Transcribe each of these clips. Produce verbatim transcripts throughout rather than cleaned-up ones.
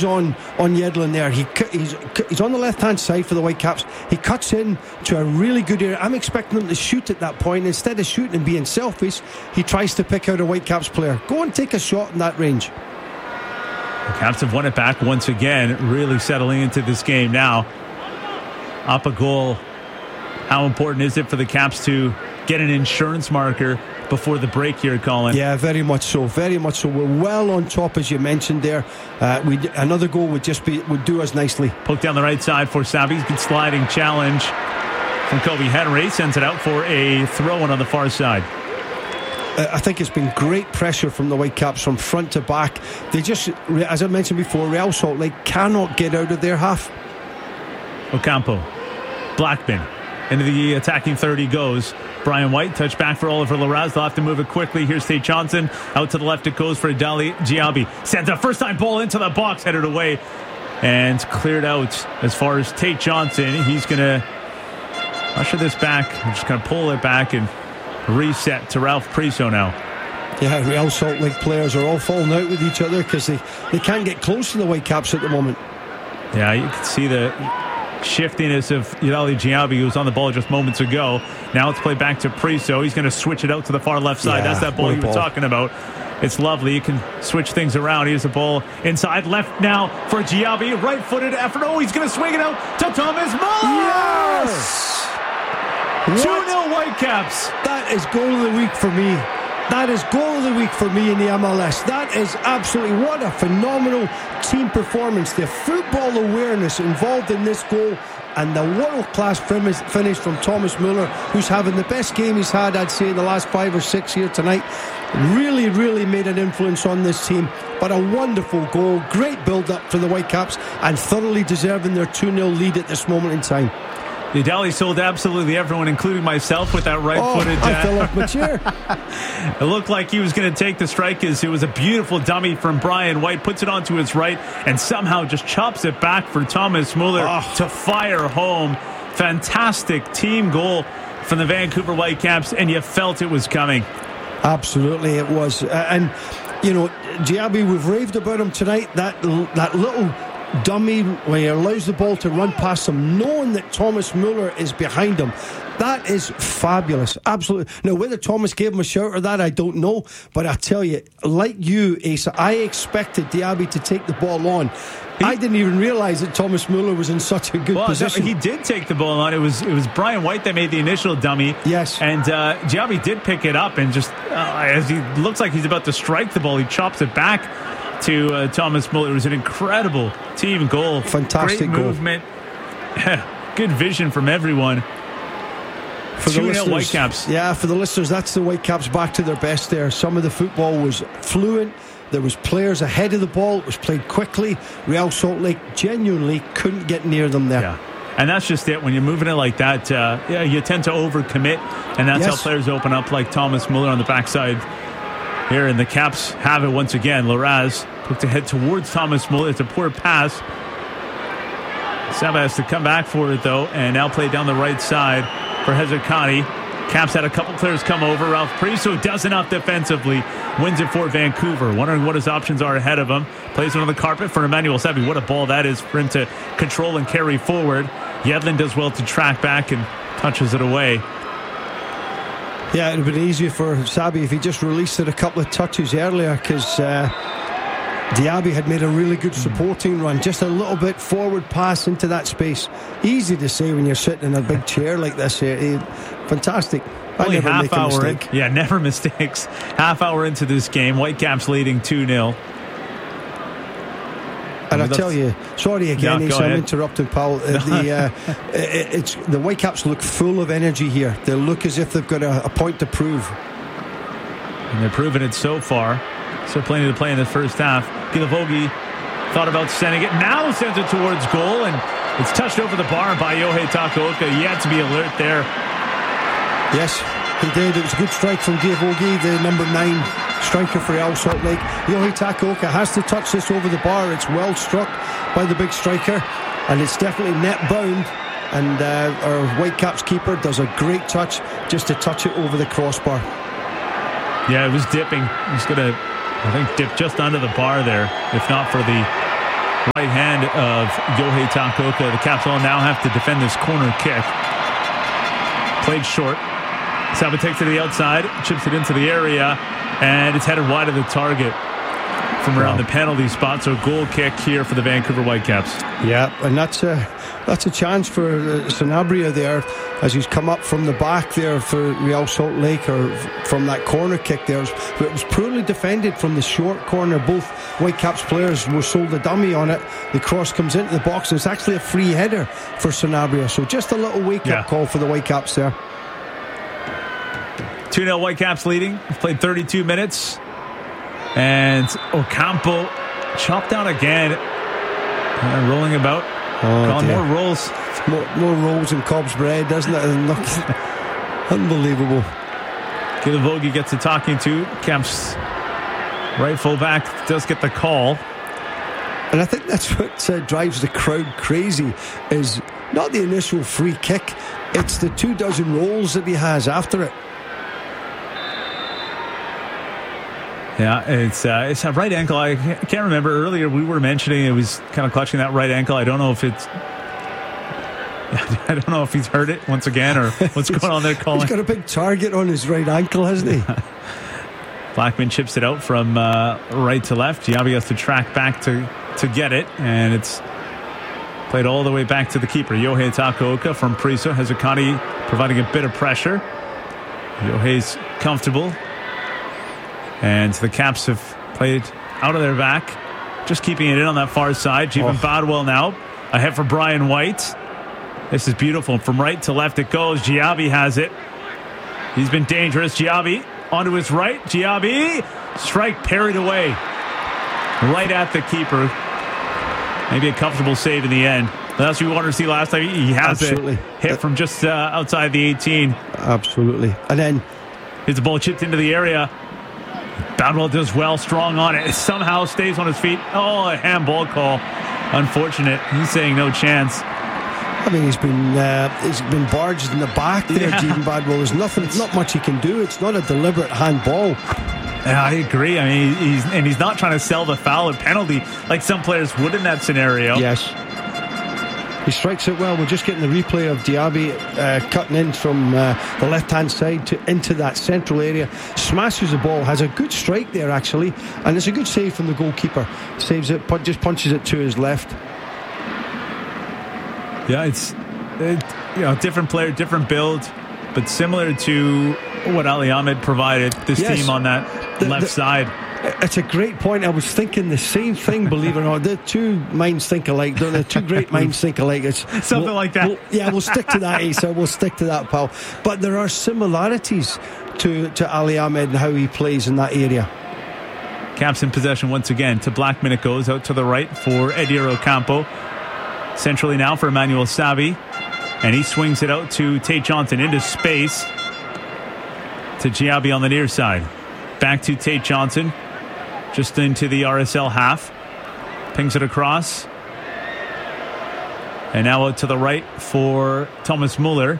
moves on on Yedlin there. He he's, he's on the left-hand side for the Whitecaps. He cuts in to a really good area. I'm expecting him to shoot at that point. Instead of shooting and being selfish, he tries to pick out a Whitecaps player. Go and take a shot in that range. The Caps have won it back once again, really settling into this game now. Up a goal. How important is it for the Caps to get an insurance marker before the break here, Colin? Yeah, very much so. Very much so. We're well on top, as you mentioned there. Uh, we another goal would just be would do us nicely. Poke down the right side for Savi's good sliding challenge from Kobe Henry. Sends it out for a throw-in on the far side. Uh, I think it's been great pressure from the Whitecaps from front to back. They just, as I mentioned before, Real Salt Lake cannot get out of their half. Ocampo, Blackman into the attacking third he goes. Brian White, touch back for Oliver Larraz. They'll have to move it quickly. Here's Tate Johnson. Out to the left it goes for Adali Giabi. Sends a first time ball into the box, headed away. And cleared out as far as Tate Johnson. He's going to usher this back. We're just going to pull it back and reset to Ralph Priso now. Yeah, Real Salt Lake players are all falling out with each other because they, they can't get close to the Whitecaps at the moment. Yeah, you can see the shiftiness of Adali Giabi, who was on the ball just moments ago. Now let's play back to Priso. He's going to switch it out to the far left side. Yeah, that's that ball you were talking about. It's lovely. You can switch things around. Here's the ball inside left now for Giabi. Right-footed effort. Oh, he's going to swing it out to Thomas Muller. Yes! two nil Whitecaps. That is goal of the week for me. That is goal of the week for me in the M L S. That is absolutely, what a phenomenal team performance. The football awareness involved in this goal and the world-class finish from Thomas Muller, who's having the best game he's had, I'd say, in the last five or six here tonight. Really, really made an influence on this team. But a wonderful goal, great build-up for the Whitecaps, and thoroughly deserving their two nil lead at this moment in time. Adali sold absolutely everyone, including myself, with that right-footed. Oh, I fell off my chair. It looked like he was going to take the strike as it was a beautiful dummy from Brian White. Puts it onto his right and somehow just chops it back for Thomas Muller oh. to fire home. Fantastic team goal from the Vancouver Whitecaps, and you felt it was coming. Absolutely, it was. Uh, and, you know, Giabi, we've raved about him tonight. That that little dummy where he allows the ball to run past him, knowing that Thomas Muller is behind him. That is fabulous. Absolutely. Now, whether Thomas gave him a shout or that, I don't know. But I tell you, like you, Asa, I expected Diaby to take the ball on. He, I didn't even realise that Thomas Muller was in such a good well, position. He did take the ball on. It was it was Brian White that made the initial dummy. Yes. And uh, Diaby did pick it up and just, uh, as he looks like he's about to strike the ball, he chops it back to uh, Thomas Muller. It was an incredible team goal. Fantastic Great goal. movement. Good vision from everyone. For the listeners, Whitecaps. Yeah, for the listeners, that's the Whitecaps back to their best there. Some of the football was fluent. There was players ahead of the ball. It was played quickly. Real Salt Lake genuinely couldn't get near them there. Yeah. And that's just it. When you're moving it like that, uh, yeah, you tend to overcommit. And that's yes. how players open up, like Thomas Muller on the backside here. And the Caps have it once again. Larraz put ahead towards Thomas Muller. It's a poor pass. Saba has to come back for it, though, and now play down the right side for Hezekani. Caps had a couple players come over. Ralph Priso does enough defensively. Wins it for Vancouver. Wondering what his options are ahead of him. Plays it on the carpet for Emmanuel Sabi. What a ball that is for him to control and carry forward. Yedlin does well to track back and touches it away. Yeah, it would have been easier for Sabi if he just released it a couple of touches earlier, because uh, Diaby had made a really good supporting run. Just a little bit forward pass into that space. Easy to say when you're sitting in a big chair like this. Uh, fantastic. I Only never half make a hour mistake. In, yeah, never mistakes. Half hour into this game, Whitecaps leading two nil. And I tell you, sorry again, yeah, Ace, I'm ahead. interrupting, pal. Uh, the uh, it, it's the Whitecaps look full of energy here. They look as if they've got a, a point to prove, and they're proving it so far. So plenty to play in the first half. Gilavogi thought about sending it, now sends it towards goal, and it's touched over the bar by Yohei Takaoka. You had to be alert there. Yes, he did. It was a good strike from Gilavogi, the number nine striker for Real Salt Lake. Yohei Takaoka has to touch this over the bar. It's well struck by the big striker, and it's definitely net bound. And uh, our Whitecaps keeper does a great touch just to touch it over the crossbar. Yeah, it was dipping. He's going to, I think, dip just under the bar there, if not for the right hand of Yohei Takaoka. The Caps will now have to defend this corner kick. Played short. Saba takes it to the outside, chips it into the area, and it's headed wide of the target from around wow. the penalty spot. So goal kick here for the Vancouver Whitecaps. Yeah, and that's a that's a chance for uh, Sanabria there as he's come up from the back there for Real Salt Lake, or from that corner kick there. It was poorly defended from the short corner. Both Whitecaps players were sold a dummy on it. The cross comes into the box, and it's actually a free header for Sanabria. So just a little wake-up yeah. call for the Whitecaps there. two nil Whitecaps leading. We've played thirty-two minutes. And Ocampo chopped down again. Uh, rolling about. Oh, calling more rolls. More, more rolls and Cobb's bread, doesn't it? Unbelievable. Gilavogi gets a talking to. Caps right fullback does get the call. And I think that's what uh, drives the crowd crazy, is not the initial free kick. It's the two dozen rolls that he has after it. Yeah, it's uh, it's a right ankle. I can't remember. Earlier we were mentioning it was kind of clutching that right ankle. I don't know if it's... I don't know if he's hurt it once again or what's going on there, Colin. He's got a big target on his right ankle, hasn't he? Blackman chips it out from uh, right to left. Giabi has to track back to, to get it, and it's played all the way back to the keeper. Yohei Takaoka from Priso. Hazukani providing a bit of pressure. Yohei's comfortable. And the Caps have played out of their back, just keeping it in on that far side. Jeevan oh. Badwell now ahead for Brian White. This is beautiful. From right to left it goes. Giabi has it. He's been dangerous. Giabi onto his right. Giabi, strike parried away. Right at the keeper. Maybe a comfortable save in the end. That's what we wanted to see last time. He has Absolutely. it hit from just uh, outside the eighteen. Absolutely. And then here's the ball chipped into the area. Badwell does well, strong on it. It somehow stays on his feet. Oh, a handball call. Unfortunate. He's saying no chance. I mean, he's been uh, he's been barged in the back there, yeah. Jeevan Badwell. There's nothing, not much he can do. It's not a deliberate handball. Yeah, I agree. I mean, he's and he's not trying to sell the foul or penalty like some players would in that scenario. Yes. He strikes it well. We're just getting the replay of Diaby uh, cutting in from uh, the left-hand side to into that central area. Smashes the ball. Has a good strike there, actually. And it's a good save from the goalkeeper. Saves it, just punches it to his left. Yeah, it's it, you know, different player, different build, but similar to what Ali Ahmed provided this yes. team on that the, left the, side. It's a great point. I was thinking the same thing, believe it or not. The two minds think alike, don't they? Two great minds think alike. It's, Something we'll, like that. We'll, yeah, we'll stick to that, Asa. We'll stick to that, pal. But there are similarities to, to Ali Ahmed and how he plays in that area. Caps in possession once again. To Blackman it goes, out to the right for Edir Ocampo. Centrally now for Emmanuel Savi. And he swings it out to Tate Johnson into space. To Giabi on the near side. Back to Tate Johnson. Just into the R S L half. Pings it across. And now out to the right for Thomas Muller.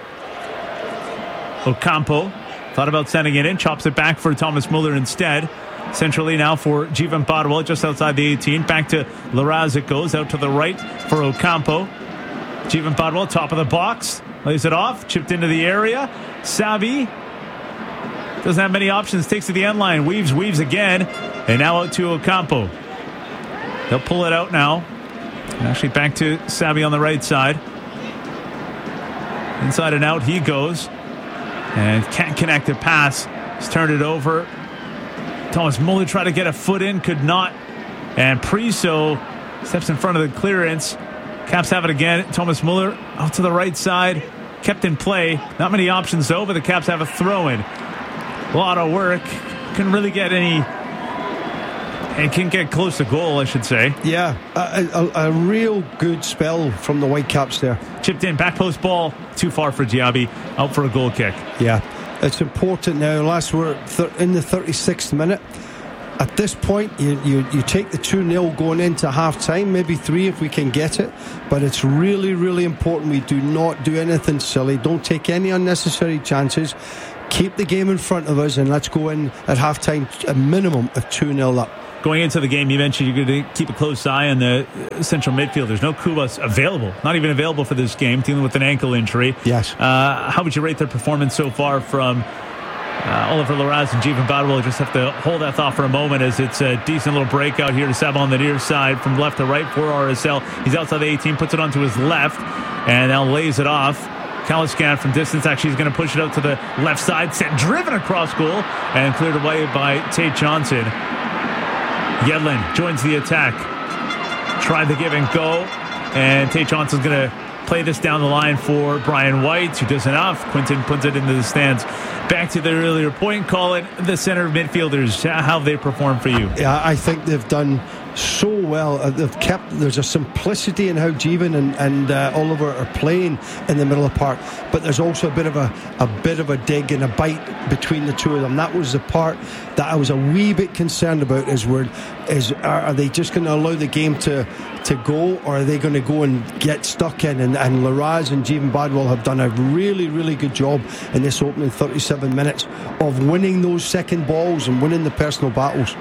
Ocampo thought about sending it in. Chops it back for Thomas Muller instead. Centrally now for Jeevan Badwell just outside the eighteen. Back to Larraz it goes. Out to the right for Ocampo. Jeevan Badwell top of the box. Lays it off. Chipped into the area. Savi doesn't have many options. Takes to the end line. Weaves, weaves again. And now out to Ocampo. They'll pull it out now. And actually back to Savi on the right side. Inside and out he goes. And can't connect a pass. He's turned it over. Thomas Muller tried to get a foot in. Could not. And Priso steps in front of the clearance. Caps have it again. Thomas Muller out to the right side. Kept in play. Not many options though, but the Caps have a throw in. A lot of work. Couldn't really get any... And can get close to goal, I should say. Yeah, a, a, a real good spell from the Whitecaps there. Chipped in, back post ball. Too far for Giabi. Out for a goal kick. Yeah, it's important now. Last we're th- in the thirty-sixth minute. At this point, you, you, you take the two nil going into half-time, maybe three if we can get it. But it's really, really important we do not do anything silly. Don't take any unnecessary chances. Keep the game in front of us and let's go in at half-time a minimum of two nil up. going into the game, you mentioned you're going to keep a close eye on the central midfielders. No Kubas available, not even available for this game, dealing with an ankle injury. Yes. Uh, how would you rate their performance so far from uh, Oliver Larraz and Jeevan Badwal? Just have to hold that thought for a moment, as it's a decent little breakout here to Saba on the near side from left to right for R S L. He's outside the eighteen, puts it onto his left, and now lays it off. Kalaskan from distance actually is going to push it out to the left side, set driven across goal, and cleared away by Tate Johnson. Yedlin joins the attack. Tried the give and go, and Tate Johnson's going to play this down the line for Brian White, who does enough. Quinton puts it into the stands. Back to the earlier point, call it the center midfielders. How have they performed for you? Yeah, I think they've done so well. Uh, they've kept, there's a simplicity in how Jeevan and, and uh, Oliver are playing in the middle of the park, but there's also a bit of a, a bit of a dig and a bite between the two of them. That was the part that I was a wee bit concerned about. Is where is are, are they just going to allow the game to to go, or are they going to go and get stuck in? And, and Larraz and Jeevan Badwal have done a really, really good job in this opening thirty-seven minutes of winning those second balls and winning the personal battles.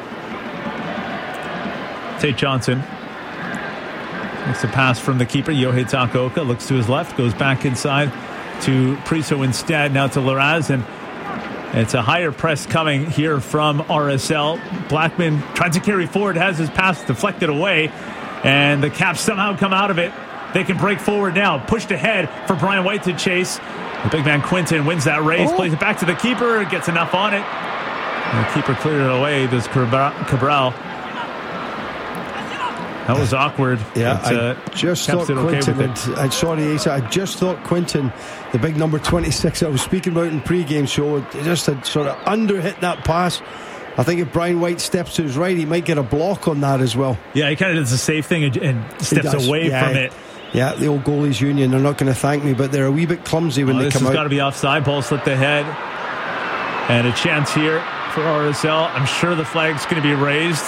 Tate Johnson makes a pass from the keeper. Yohei Takaoka looks to his left, goes back inside to Priso instead. Now to Larraz, and it's a higher press coming here from R S L. Blackman tries to carry forward, has his pass deflected away, and the Caps somehow come out of it. They can break forward now. Pushed ahead for Brian White to chase. The big man Quinton wins that race, oh. plays it back to the keeper, gets enough on it. And the keeper cleared it away. Does Cabral. That was awkward. Yeah, but, uh, I just thought Quinton, okay I'm sorry, Asa, I just thought Quinton, the big number twenty-six I was speaking about in the pre-game show, just had sort of under-hit that pass. I think if Brian White steps to his right, he might get a block on that as well. Yeah, he kind of does the safe thing and, and steps away yeah, from it. Yeah, the old goalies union, they're not going to thank me, but they're a wee bit clumsy when oh, they this come has out. This has got to be offside. Ball slipped ahead. And a chance here for R S L. I'm sure the flag's going to be raised.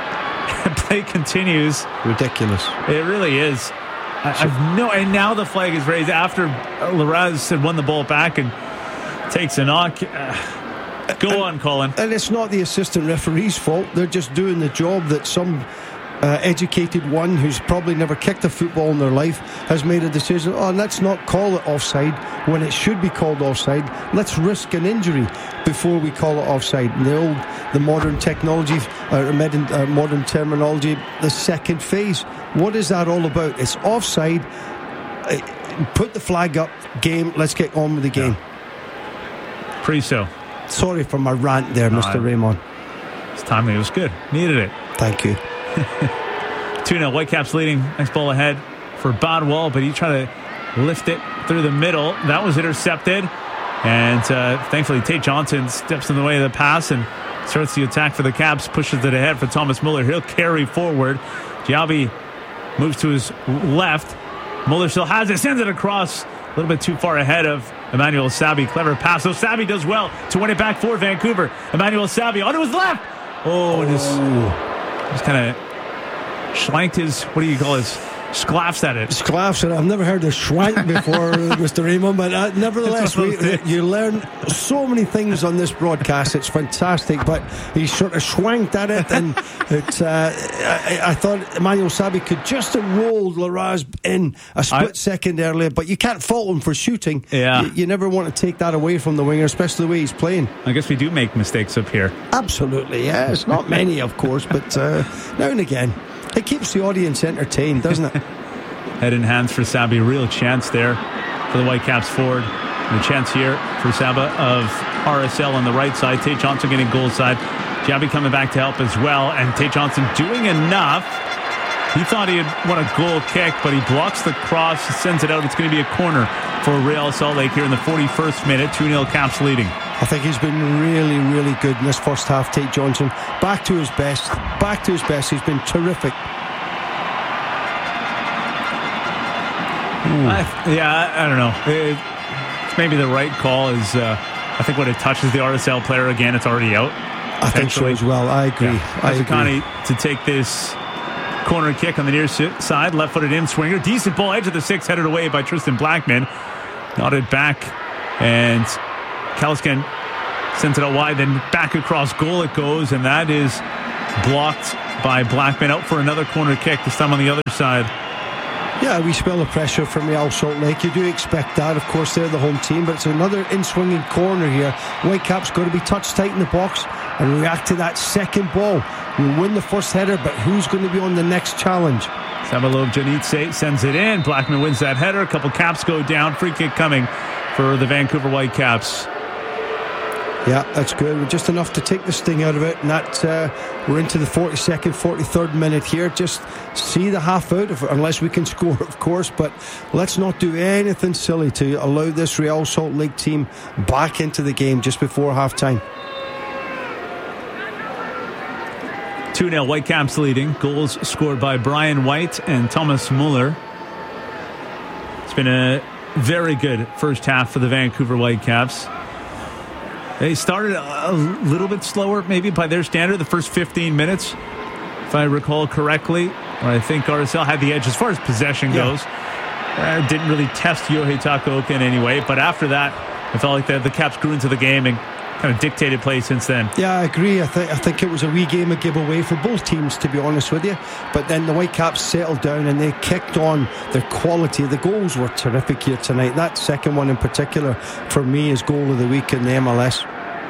Play continues. Ridiculous. It really is. I, I've no, and now the flag is raised after Larraz had won the ball back and takes a knock. Uh, go and, on, Colin. And it's not the assistant referee's fault. They're just doing the job that some uh, educated one who's probably never kicked a football in their life has made a decision. Oh, let's not call it offside when it should be called offside. Let's risk an injury before we call it offside. And the old, the modern technology, uh, med- uh, modern terminology, the second phase. What is that all about? It's offside. Uh, put the flag up. Game. Let's get on with the game. Yeah. Priso. Sorry for my rant there, no, Mister Raymond. It's timely. It was good. Needed it. Thank you. two nil. Whitecaps leading. Next ball ahead for Badwal, but he tried to lift it through the middle. That was intercepted. And uh, thankfully, Tate Johnson steps in the way of the pass and starts the attack for the Caps, pushes it ahead for Thomas Muller. He'll carry forward. Giabi moves to his left. Muller still has it, sends it across. A little bit too far ahead of Emmanuel Sabi. Clever pass. So Sabi does well to win it back for Vancouver. Emmanuel Sabi onto his left. Oh, and just, just kind of schlanked his, what do you call his, sclaffs at it. Sclaffs at it. I've never heard of schwank before, Mister Raymond, but uh, nevertheless, we, you learn so many things on this broadcast. It's fantastic, but he sort of schwanked at it, and it, uh, I, I thought Emmanuel Sabi could just have rolled Larraz in a split I, second earlier, but you can't fault him for shooting. Yeah. You, you never want to take that away from the winger, especially the way he's playing. I guess we do make mistakes up here. Absolutely, yes. Not many, of course, but uh, now and again. It keeps the audience entertained, doesn't it? Head in hands for Sabi. Real chance there for the Whitecaps forward. And a chance here for Saba of R S L on the right side. Tate Johnson getting goal side. Giabi coming back to help as well. And Tate Johnson doing enough. He thought he had won a goal kick, but he blocks the cross, sends it out. It's going to be a corner for Real Salt Lake here in the forty-first minute. two nil Caps leading. I think he's been really, really good in this first half, Tate Johnson. Back to his best. Back to his best. He's been terrific. I, yeah, I, I don't know. It, it's maybe the right call is, uh, I think when it touches the R S L player again, it's already out. I think so as well. I agree. Yeah. I agree. To take this corner kick on the near side, left-footed in swinger. Decent ball, edge of the six, headed away by Tristan Blackman. Nodded back, and Kalaskan sends it out wide, then back across goal it goes, and that is blocked by Blackman, out for another corner kick, this time on the other side. Yeah, we spell the pressure from Real Salt Lake. You do expect that. Of course, they're the home team, but it's another in-swinging corner here. Whitecaps got to be touch tight in the box and react to that second ball. We'll win the first header, but who's going to be on the next challenge? Sabalov Janitse sends it in. Blackman wins that header. A couple caps go down. Free kick coming for the Vancouver Whitecaps. Yeah, that's good. Just enough to take the sting out of it. And that uh, we're into the forty-second, forty-third minute here. Just see the half out, of, unless we can score, of course. But let's not do anything silly to allow this Real Salt Lake team back into the game just before half time. two nil Whitecaps leading. Goals scored by Brian White and Thomas Muller. It's been a very good first half for the Vancouver Whitecaps. They started a little bit slower, maybe by their standard, the first fifteen minutes, if I recall correctly. I think R S L had the edge as far as possession yeah. goes. Uh, didn't really test Yohei Takaoka in any way, but after that, I felt like the, the Caps grew into the game and kind of dictated play since then. Yeah, I agree. I think I think it was a wee game of giveaway for both teams, to be honest with you. But then the Whitecaps settled down and they kicked on their quality. The goals were terrific here tonight. That second one in particular, for me, is goal of the week in the M L S.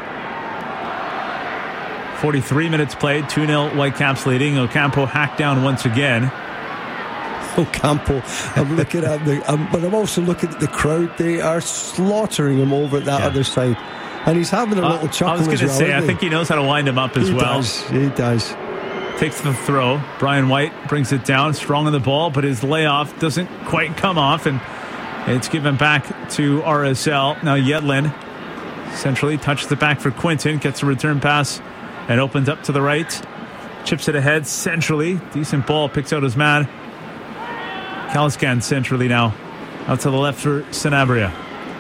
forty-three minutes played, two nil Whitecaps leading. Ocampo hacked down once again. Ocampo, I'm looking at the, um, but I'm also looking at the crowd. They are slaughtering him over at that yeah. other side. And he's having a little uh, chuckle. I was going to well, say, I think he knows how to wind him up as he well. Does, he does. Takes the throw. Brian White brings it down, strong on the ball, but his layoff doesn't quite come off, and it's given back to R S L. Now Yedlin centrally touches it back for Quinton, gets a return pass and opens up to the right. Chips it ahead centrally. Decent ball, picks out his man. Kalaskan centrally now. Out to the left for Sanabria.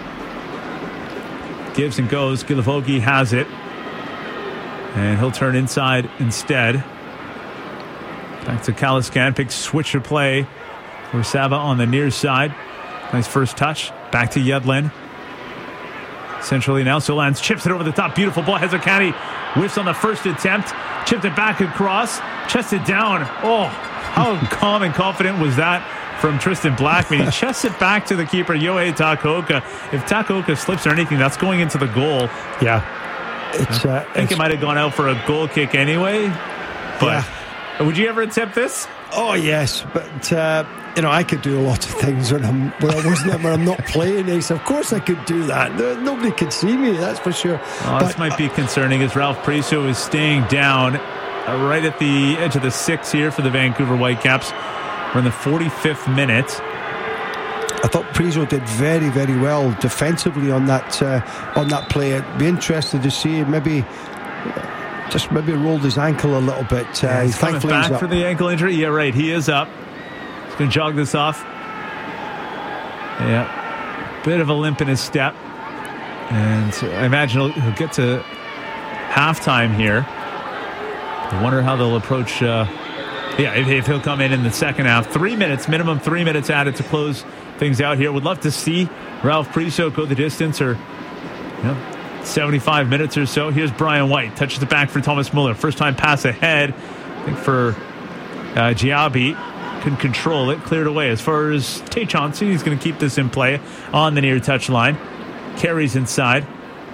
Gives and goes. Gilavogi has it. And he'll turn inside instead. Back to Kalaskan. Big switch to play for Saba on the near side. Nice first touch. Back to Yedlin. Centrally now. Solans chips it over the top. Beautiful ball. Hezekani whiffs on the first attempt. Chipped it back across. Chested down. Oh, how calm and confident was that from Tristan Blackman? He chests it back to the keeper, Yohei Takaoka. If Takaoka slips or anything, that's going into the goal. Yeah. It's, uh, I think it's, it might have gone out for a goal kick anyway. But yeah. Would you ever attempt this? Oh, yes. But, uh, you know, I could do a lot of things when I'm, when I wasn't, when I'm not playing, Ace. Of course I could do that. No, nobody could see me, that's for sure. Oh, but, this might be concerning as Ralph Priso is staying down uh, right at the edge of the six here for the Vancouver Whitecaps. We're in the forty-fifth minute. I thought Priso did very, very well defensively on that uh, on that play. I'd be interested to see maybe just maybe rolled his ankle a little bit. Uh, yeah, he's coming back he's for the ankle injury. Yeah, right. He is up. He's going to jog this off. Yeah, bit of a limp in his step, and I imagine he'll, he'll get to halftime here. I wonder how they'll approach. Uh, Yeah, if, if he'll come in in the second half. Three minutes, minimum three minutes added to close things out here. Would love to see Ralph Priso go the distance, or you know, seventy-five minutes or so. Here's Brian White. Touches it back for Thomas Muller. First time pass ahead. I think for uh, Giabi. Couldn't control it. Cleared away. As far as Tay Chauncey, he's going to keep this in play on the near touch line. Carries inside.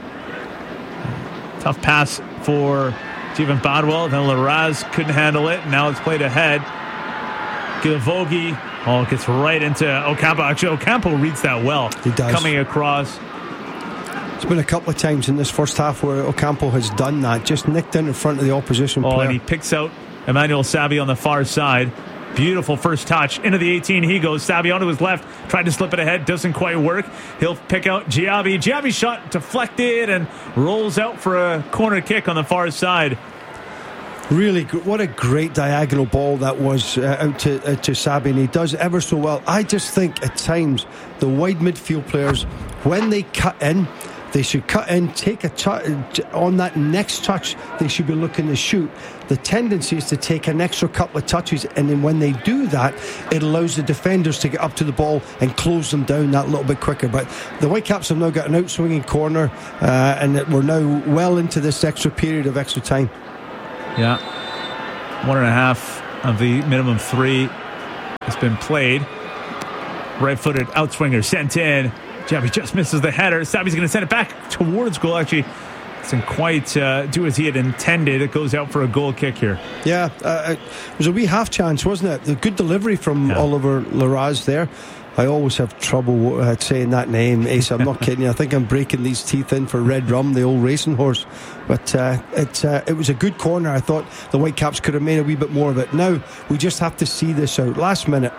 Tough pass for Stephen Bodwell. Then Larraz couldn't handle it. Now it's played ahead. Gilavogi. Oh, it gets right into Ocampo. Actually, Ocampo reads that well. He does. Coming across. It's been a couple of times in this first half where Ocampo has done that. Just nicked in in front of the opposition oh, player. And he picks out Emmanuel Sabi on the far side. Beautiful first touch. Into the eighteen he goes. Sabi onto his left. Tried to slip it ahead. Doesn't quite work. He'll pick out Giabi. Giabi shot deflected and rolls out for a corner kick on the far side. Really good. What a great diagonal ball that was uh, out to uh, to Sabi, and he does ever so well. I just think at times the wide midfield players, when they cut in, they should cut in, take a touch on that next touch. They should be looking to shoot. The tendency is to take an extra couple of touches, and then when they do that, it allows the defenders to get up to the ball and close them down that little bit quicker. But the Whitecaps have now got an out-swinging corner, uh, and we're now well into this extra period of extra time. Yeah. One and a half of the minimum three has been played. Right-footed outswinger sent in. Giambi just misses the header. Sabi's going to send it back towards goal. Actually, doesn't quite uh, do as he had intended. It goes out for a goal kick here. Yeah, uh, it was a wee half chance, wasn't it? A good delivery from yeah. Oliver Larraz there. I always have trouble uh, saying that name, Ace. I'm not kidding you. I think I'm breaking these teeth in for Red Rum, the old racing horse. But uh, it uh, it was a good corner. I thought the Whitecaps could have made a wee bit more of it. Now we just have to see this out. Last minute.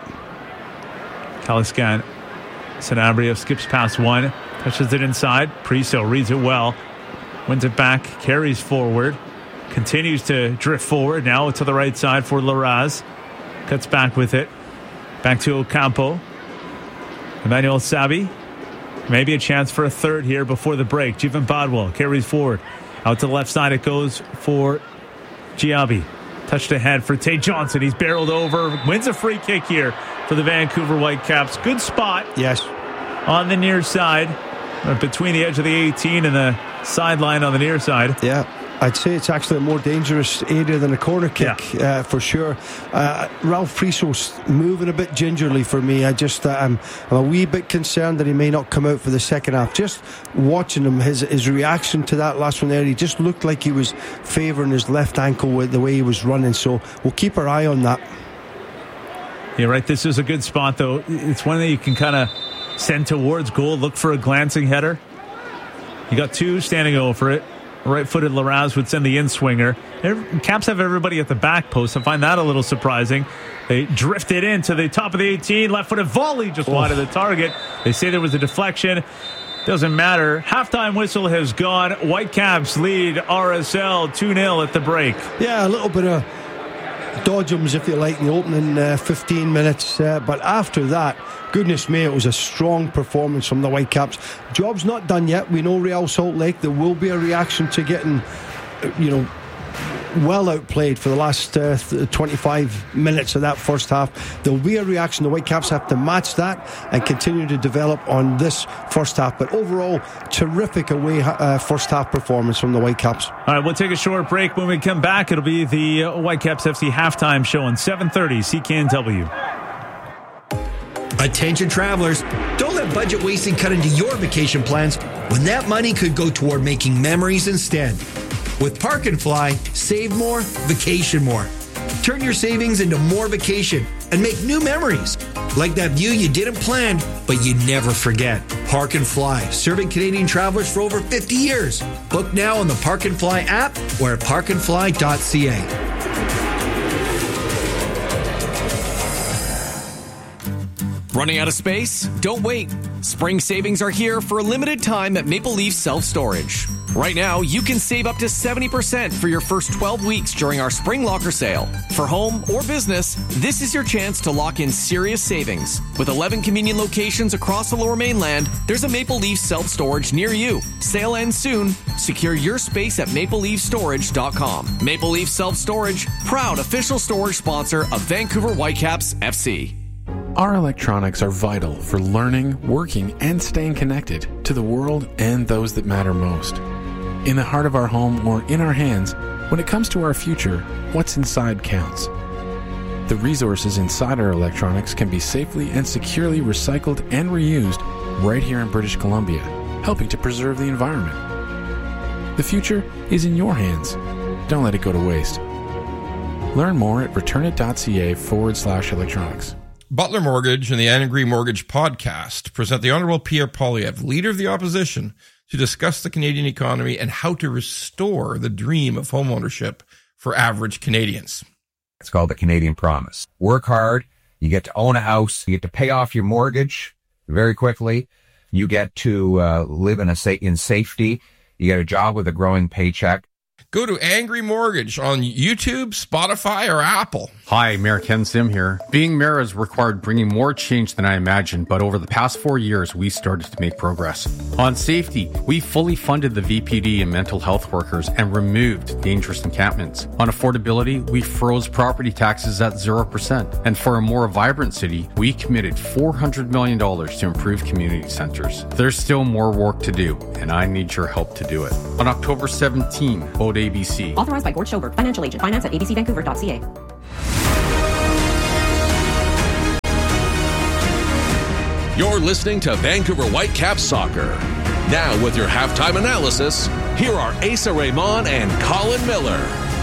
Kaliskan Sanabria skips past one, touches it inside. Priso reads it well, wins it back, carries forward, continues to drift forward. Now to the right side for Larraz. Cuts back with it. Back to Ocampo. Emmanuel Sabi, maybe a chance for a third here before the break. Jivan Badwell carries forward. Out to the left side it goes for Giambi. Touched ahead for Tate Johnson. He's barreled over. Wins a free kick here for the Vancouver Whitecaps. Good spot. Yes. On the near side. Between the edge of the eighteen and the sideline on the near side. Yeah. I'd say it's actually a more dangerous area than a corner kick, yeah. uh, for sure. Uh, Ralph Priso's moving a bit gingerly for me. I just, uh, I'm, I'm a wee bit concerned that he may not come out for the second half. Just watching him, his his reaction to that last one there, he just looked like he was favouring his left ankle with the way he was running. So we'll keep our eye on that. Yeah, right. This is a good spot, though. It's one that you can kind of send towards goal. Look for a glancing header. You got two standing over it. Right-footed Larraz would send the in-swinger. Caps have everybody at the back post. I find that a little surprising. They drifted into the top of the eighteen. Left-footed volley just oh. wide of the target. They say there was a deflection. Doesn't matter. Halftime whistle has gone. Whitecaps lead R S L two nil at the break. Yeah, a little bit of dodgems, if you like, in the opening uh, fifteen minutes. Uh, but after that, goodness me, it was a strong performance from the Whitecaps. Job's not done yet. We know Real Salt Lake. There will be a reaction to getting, you know, well outplayed for the last uh, twenty-five minutes of that first half. There will be a reaction. The Whitecaps have to match that and continue to develop on this first half. But overall, terrific away uh, first half performance from the Whitecaps. All right, we'll take a short break. When we come back, it'll be the uh, Whitecaps F C halftime show on seven thirty C K N W. Attention travelers, don't let budget wasting cut into your vacation plans when that money could go toward making memories instead. With Park and Fly, save more, vacation more. Turn your savings into more vacation and make new memories, like that view you didn't plan, but you never forget. Park and Fly, serving Canadian travelers for over fifty years. Book now on the Park and Fly app or at park and fly dot c a. Running out of space? Don't wait. Spring savings are here for a limited time at Maple Leaf Self Storage. Right now, you can save up to seventy percent for your first twelve weeks during our spring locker sale. For home or business, this is your chance to lock in serious savings. With eleven convenient locations across the Lower Mainland, there's a Maple Leaf Self Storage near you. Sale ends soon. Secure your space at maple leaf storage dot com. Maple Leaf Self Storage, proud official storage sponsor of Vancouver Whitecaps F C. Our electronics are vital for learning, working, and staying connected to the world and those that matter most. In the heart of our home or in our hands, when it comes to our future, what's inside counts. The resources inside our electronics can be safely and securely recycled and reused right here in British Columbia, helping to preserve the environment. The future is in your hands. Don't let it go to waste. Learn more at returnit.ca forward slash electronics. Butler Mortgage and the Angry Mortgage podcast present the Honorable Pierre Poilievre, Leader of the Opposition, to discuss the Canadian economy and how to restore the dream of homeownership for average Canadians. It's called the Canadian Promise. Work hard, you get to own a house, you get to pay off your mortgage very quickly, you get to uh, live in a sa- in safety, you get a job with a growing paycheck. Go to Angry Mortgage on YouTube, Spotify, or Apple. Hi, Mayor Ken Sim here. Being mayor has required bringing more change than I imagined, but over the past four years, we started to make progress. On safety, we fully funded the V P D and mental health workers and removed dangerous encampments. On affordability, we froze property taxes at zero percent. And for a more vibrant city, we committed four hundred million dollars to improve community centers. There's still more work to do, and I need your help to do it. On October seventeenth, vote A B C. Authorized by Gord Schoberg, financial agent. Finance at a b c vancouver dot c a. You're listening to Vancouver Whitecaps Soccer. Now with your halftime analysis, here are Asa Raymond and Colin Miller.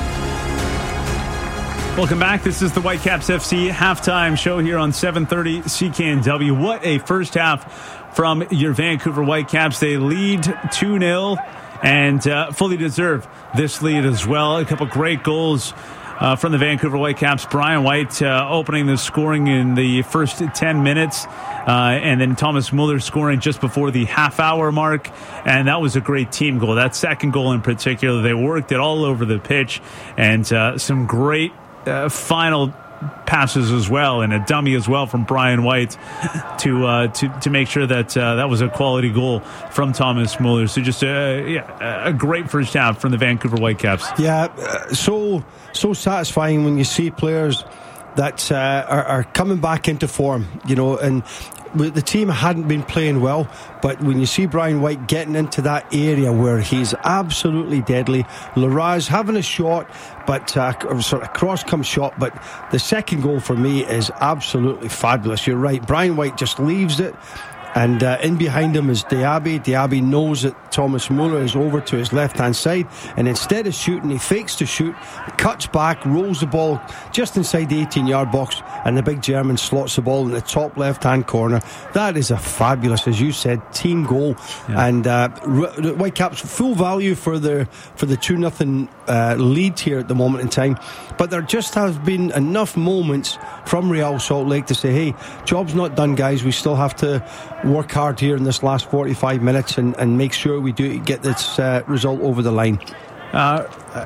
Welcome back. This is the Whitecaps F C halftime show here on seven thirty C K N W. What a first half from your Vancouver Whitecaps. They lead two nil and uh, fully deserve this lead as well. A couple great goals Uh, from the Vancouver Whitecaps. Brian White uh, opening the scoring in the first ten minutes, uh, and then Thomas Muller scoring just before the half-hour mark, and that was a great team goal. That second goal in particular, they worked it all over the pitch, and uh, some great uh, final passes as well, and a dummy as well from Brian White to uh, to to make sure that uh, that was a quality goal from Thomas Muller. So just a, yeah, a great first half from the Vancouver Whitecaps. Yeah, uh, so so satisfying when you see players that uh, are, are coming back into form, you know, and the team hadn't been playing well, but when you see Brian White getting into that area where he's absolutely deadly, Larraz having a shot, but uh, sort of cross-come shot, but the second goal for me is absolutely fabulous. You're right, Brian White just leaves it, and uh, in behind him is Diaby. Diaby knows that Thomas Muller is over to his left-hand side, and instead of shooting, he fakes to shoot, cuts back, rolls the ball just inside the eighteen-yard box, and the big German slots the ball in the top left-hand corner. That is a fabulous, as you said, team goal. Yeah. And uh, Whitecaps full value for the for the two nothing uh, lead here at the moment in time. But there just have been enough moments from Real Salt Lake to say, hey, job's not done, guys. We still have to work hard here in this last forty-five minutes and, and make sure we do get this uh, result over the line. Uh,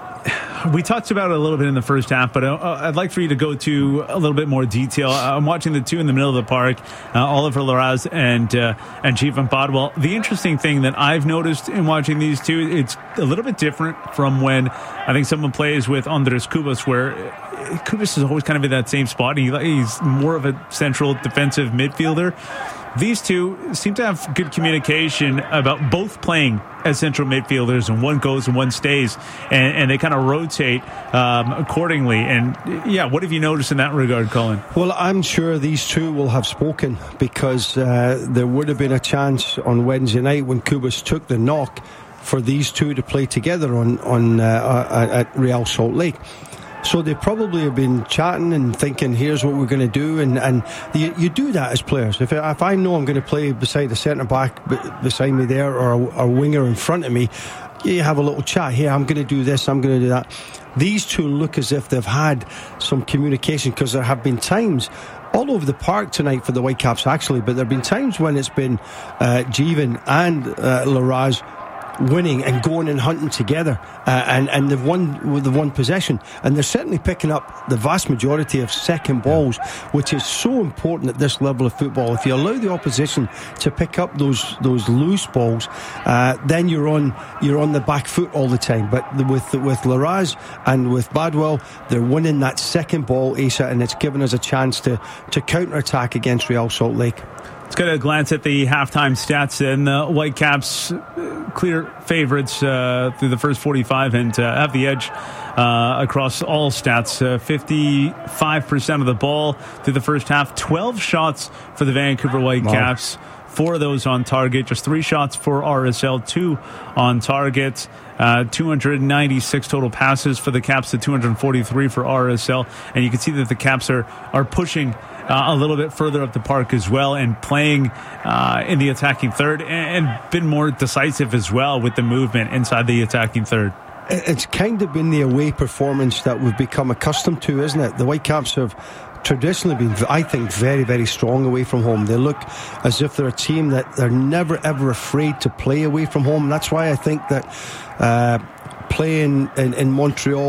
we talked about it a little bit in the first half, but uh, I'd like for you to go to a little bit more detail. I'm watching the two in the middle of the park, uh, Oliver Larraz and uh, and Jeevan Bodwell. The interesting thing that I've noticed in watching these two, it's a little bit different from when I think someone plays with Andres Cubas, where Cubas is always kind of in that same spot. He, he's more of a central defensive midfielder. These two seem to have good communication about both playing as central midfielders, and one goes and one stays, and, and they kind of rotate um, accordingly. And yeah, what have you noticed in that regard, Colin? Well, I'm sure these two will have spoken, because uh, there would have been a chance on Wednesday night when Cubas took the knock for these two to play together on, on uh, at Real Salt Lake. So they probably have been chatting and thinking, here's what we're going to do. And, and you, you do that as players. If, if I know I'm going to play beside a centre-back b- beside me there, or a, a winger in front of me, you have a little chat. Here, I'm going to do this, I'm going to do that. These two look as if they've had some communication, because there have been times all over the park tonight for the Whitecaps, actually, but there have been times when it's been uh, Jeevan and uh, Larraz winning and going and hunting together, uh, and, and they've won with the one possession, and they're certainly picking up the vast majority of second balls, which is so important at this level of football. If you allow the opposition to pick up those those loose balls, uh, then you're on you're on the back foot all the time. But with with Larraz and with Bodwell, they're winning that second ball, Asa, and it's given us a chance to, to counter-attack against Real Salt Lake. Let's get a glance at the halftime stats, and the Whitecaps clear favorites uh, through the first forty-five, and uh, have the edge uh, across all stats. Uh, fifty-five percent of the ball through the first half, twelve shots for the Vancouver Whitecaps. Wow. Four of those on target, just three shots for R S L, two on target. Uh, two hundred ninety-six total passes for the Caps to two hundred forty-three for R S L. And you can see that the Caps are, are pushing Uh, a little bit further up the park as well, and playing uh, in the attacking third, and, and been more decisive as well with the movement inside the attacking third. It's kind of been the away performance that we've become accustomed to, isn't it? The Whitecaps have traditionally been, I think, very, very strong away from home. They look as if they're a team that they're never, ever afraid to play away from home. That's why I think that uh, playing in, in Montreal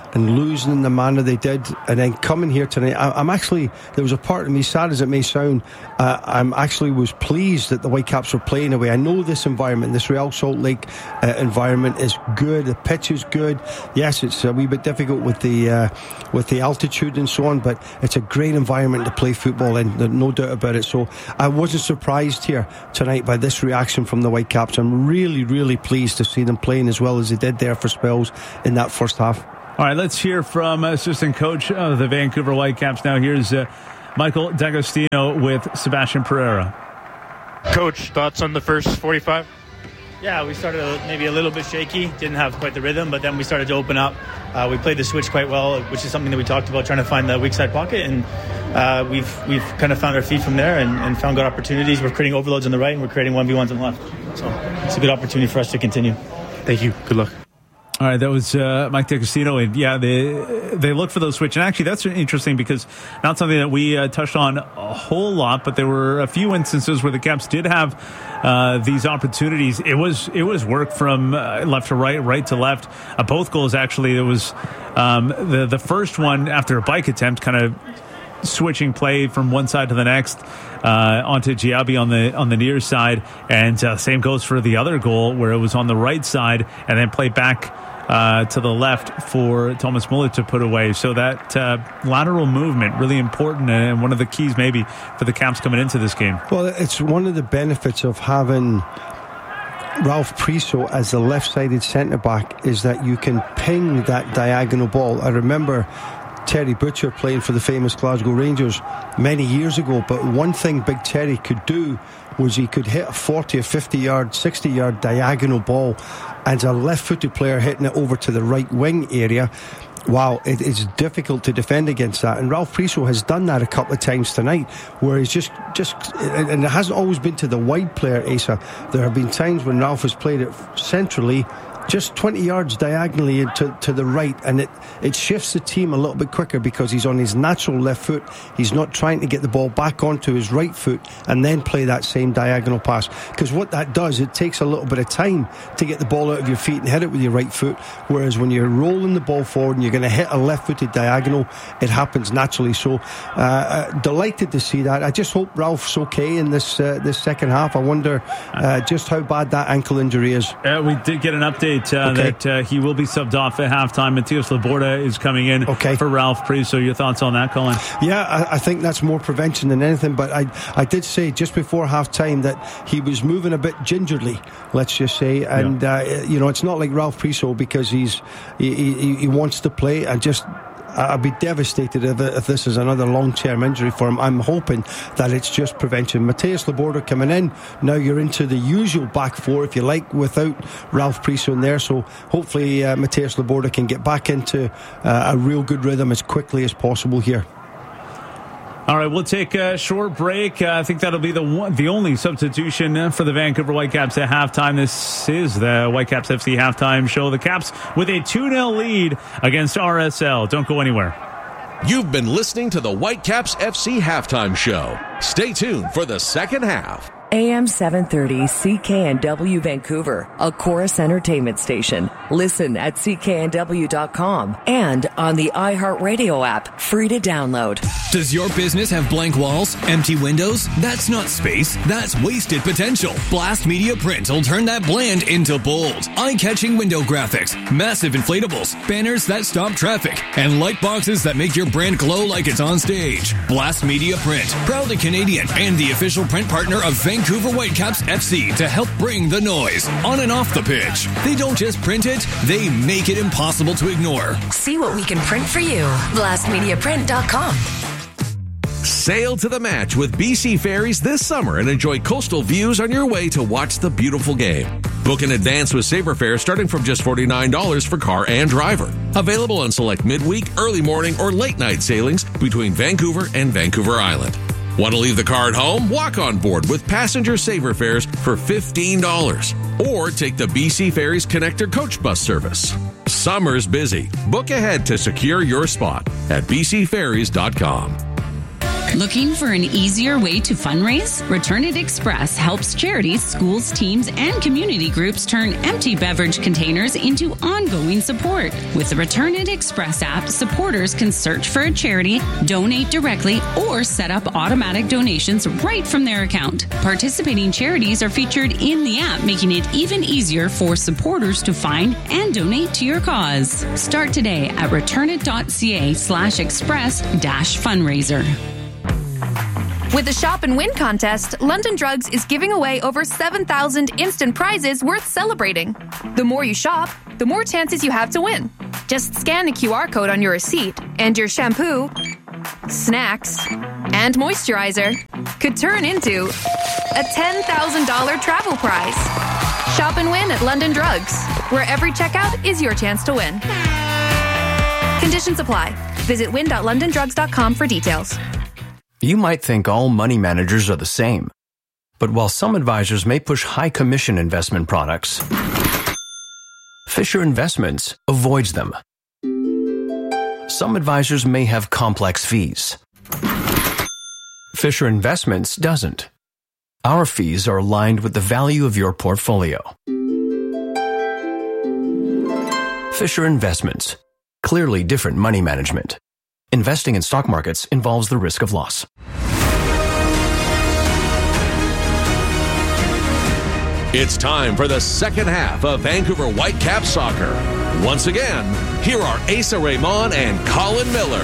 and losing in the manner they did, and then coming here tonight, I, I'm actually, there was a part of me, sad as it may sound, uh, I'm actually was pleased that the Whitecaps were playing away. I know this environment, this Real Salt Lake uh, environment is good, the pitch is good. Yes, it's a wee bit difficult with the uh, with the altitude and so on, but it's a great environment to play football in, no doubt about it. So I wasn't surprised here tonight by this reaction from the Whitecaps. I'm really, really pleased to see them playing as well as they did there for spells in that first half. All right, let's hear from assistant coach of the Vancouver Whitecaps. Now here's uh, Michael D'Agostino with Sebastian Pereira. Coach, thoughts on the first forty-five? Yeah, we started maybe a little bit shaky, didn't have quite the rhythm, but then we started to open up. Uh, we played the switch quite well, which is something that we talked about, trying to find the weak side pocket, and uh, we've we've kind of found our feet from there and, and found good opportunities. We're creating overloads on the right, and we're creating one v ones on the left. So it's a good opportunity for us to continue. Thank you. Good luck. All right, that was uh, Mike D'Agostino, and yeah, they they look for those switch, and actually that's interesting because not something that we uh, touched on a whole lot, but there were a few instances where the Caps did have uh, these opportunities. It was it was work from uh, left to right, right to left. Uh, both goals actually. It was um, the the first one after a bike attempt, kind of switching play from one side to the next uh, onto Giabi on the on the near side, and uh, same goes for the other goal where it was on the right side and then play back Uh, to the left for Thomas Muller to put away. So that uh, lateral movement, really important, and one of the keys maybe for the Caps coming into this game. Well, it's one of the benefits of having Ralph Priso as the left-sided centre-back is that you can ping that diagonal ball. I remember Terry Butcher playing for the famous Glasgow Rangers many years ago, but one thing Big Terry could do was he could hit a forty or fifty yard, sixty yard diagonal ball, and a left-footed player hitting it over to the right wing area. Wow, it is difficult to defend against that, and Ralph Priso has done that a couple of times tonight, where he's just, just and it hasn't always been to the wide player, Asa. There have been times when Ralph has played it centrally, just twenty yards diagonally to, to the right, and it, it shifts the team a little bit quicker because he's on his natural left foot. He's not trying to get the ball back onto his right foot and then play that same diagonal pass, because what that does, it takes a little bit of time to get the ball out of your feet and hit it with your right foot, whereas when you're rolling the ball forward and you're going to hit a left-footed diagonal, it happens naturally. So uh, uh, delighted to see that. I just hope Ralph's okay in this uh, this second half. I wonder uh, just how bad that ankle injury is. Uh, we did get an update Uh, okay. that uh, he will be subbed off at halftime. Matias Laborda is coming in okay. for Ralph Priso. Your thoughts on that, Colin? Yeah, I, I think that's more prevention than anything, but I I did say just before halftime that he was moving a bit gingerly, let's just say, and yeah. uh, you know, it's not like Ralph Priso because he's he, he, he wants to play. I just I'd be devastated if, if this is another long-term injury for him. I'm hoping that it's just prevention. Matias Laborda coming in. Now you're into the usual back four, if you like, without Ralph Priso in there. So hopefully uh, Matias Laborda can get back into uh, a real good rhythm as quickly as possible here. All right, we'll take a short break. Uh, I think that'll be the one, the only substitution for the Vancouver Whitecaps at halftime. This is the Whitecaps F C halftime show. The Caps with a two nil lead against R S L. Don't go anywhere. You've been listening to the Whitecaps F C halftime show. Stay tuned for the second half. A M seven thirty C K N W Vancouver, a Chorus Entertainment station. Listen at C K N W dot com and on the iHeartRadio app, free to download. Does your business have blank walls, empty windows? That's not space, that's wasted potential. Blast Media Print will turn that bland into bold. Eye-catching window graphics, massive inflatables, banners that stop traffic, and light boxes that make your brand glow like it's on stage. Blast Media Print, proudly Canadian and the official print partner of Vancouver Vancouver Whitecaps F C to help bring the noise on and off the pitch. They don't just print it, they make it impossible to ignore. See what we can print for you. blast media print dot com. Sail to the match with B C Ferries this summer and enjoy coastal views on your way to watch the beautiful game. Book in advance with Saver Fares starting from just forty-nine dollars for car and driver. Available on select midweek, early morning, or late night sailings between Vancouver and Vancouver Island. Want to leave the car at home? Walk on board with passenger Saver Fares for fifteen dollars. Or take the B C Ferries Connector Coach Bus service. Summer's busy. Book ahead to secure your spot at b c ferries dot com. Looking for an easier way to fundraise? Return It Express helps charities, schools, teams, and community groups turn empty beverage containers into ongoing support. With the Return It Express app, supporters can search for a charity, donate directly, or set up automatic donations right from their account. Participating charities are featured in the app, making it even easier for supporters to find and donate to your cause. Start today at returnit.ca slash express dash fundraiser. With the Shop and Win contest, London Drugs is giving away over seven thousand instant prizes worth celebrating. The more you shop, the more chances you have to win. Just scan the Q R code on your receipt, and your shampoo, snacks, and moisturizer could turn into a ten thousand dollars travel prize. Shop and win at London Drugs, where every checkout is your chance to win. Conditions apply. Visit win dot london drugs dot com for details. You might think all money managers are the same. But while some advisors may push high commission investment products, Fisher Investments avoids them. Some advisors may have complex fees. Fisher Investments doesn't. Our fees are aligned with the value of your portfolio. Fisher Investments. Clearly different money management. Investing in stock markets involves the risk of loss. It's time for the second half of Vancouver Whitecaps soccer. Once again, here are Asa Raymond and Colin Miller.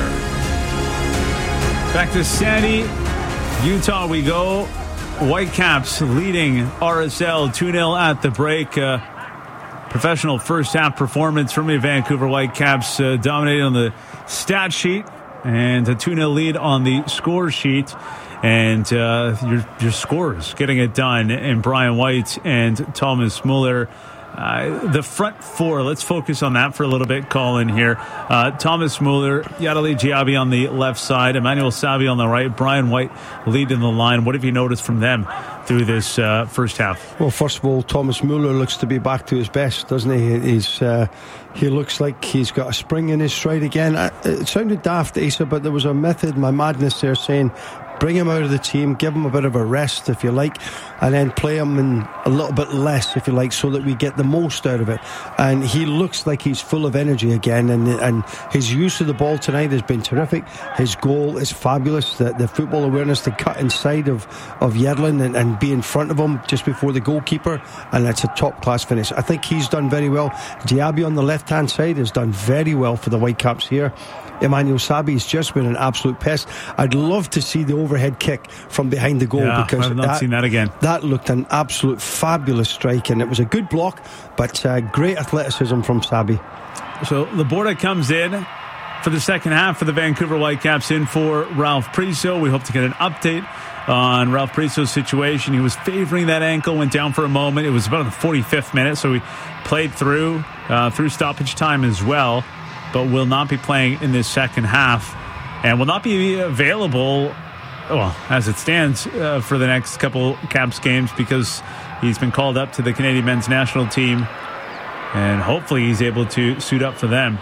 Back to Sandy, Utah we go. Whitecaps leading R S L two nil at the break. Uh, professional first half performance from the Vancouver Whitecaps, uh, dominated on the stat sheet, and a two nil lead on the score sheet. And uh, your, your scorers getting it done, and Brian White and Thomas Muller. Uh, the front four, let's focus on that for a little bit, Colin, here. Uh, Thomas Muller, Yadali Giabi on the left side, Emmanuel Savi on the right, Brian White leading the line. What have you noticed from them through this uh, first half? Well, first of all, Thomas Muller looks to be back to his best, doesn't he? He's uh, he looks like he's got a spring in his stride again. It sounded daft, Asa, but there was a method, my madness there, saying bring him out of the team, give him a bit of a rest, if you like, and then play him in a little bit less, if you like, so that we get the most out of it. And he looks like he's full of energy again, and and his use of the ball tonight has been terrific. His goal is fabulous. The, the football awareness to cut inside of, of Yedlin and, and be in front of him just before the goalkeeper, and it's a top-class finish. I think he's done very well. Diaby on the left-hand side has done very well for the Whitecaps here. Emmanuel Sabi's just been an absolute pest. I'd love to see the overhead kick from behind the goal, yeah, because I've not that, seen that again. That looked an absolute fabulous strike, and it was a good block, but uh, great athleticism from Sabi. So Laborda comes in for the second half for the Vancouver Whitecaps, in for Ralph Priso. We hope to get an update on Ralph Priso's situation. He was favoring that ankle, went down for a moment. It was about the forty-fifth minute, so we played through uh, through stoppage time as well, but will not be playing in this second half and will not be available, well, as it stands, uh, for the next couple Caps games, because he's been called up to the Canadian men's national team, and hopefully he's able to suit up for them.